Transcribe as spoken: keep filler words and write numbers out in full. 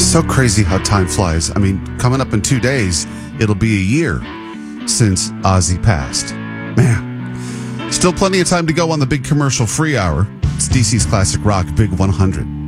So crazy how time flies. I mean, coming up in two days, it'll be a year since Ozzy passed. Man, still plenty of time to go on the big commercial free hour. It's D C's Classic Rock Big one hundred.